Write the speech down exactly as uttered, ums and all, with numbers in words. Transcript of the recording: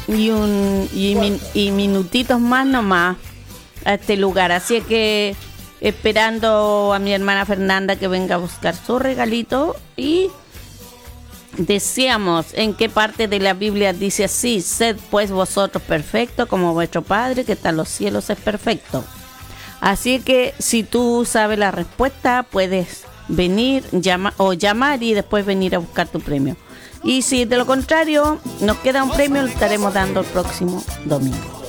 y, un, y, min, y minutitos más nomás a este lugar. Así que esperando a mi hermana Fernanda que venga a buscar su regalito y decíamos en qué parte de la Biblia dice así: sed pues vosotros perfectos como vuestro Padre que está en los cielos es perfecto. Así que si tú sabes la respuesta, puedes venir llama, o llamar y después venir a buscar tu premio. Y si de lo contrario nos queda un premio, lo estaremos dando el próximo domingo.